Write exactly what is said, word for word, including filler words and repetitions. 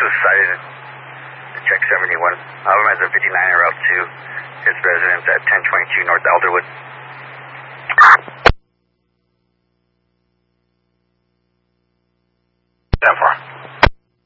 was cited to check seventy-one. Alabama has a fifty-nine in Route two. His residence at ten twenty-two North Alderwood. ten four.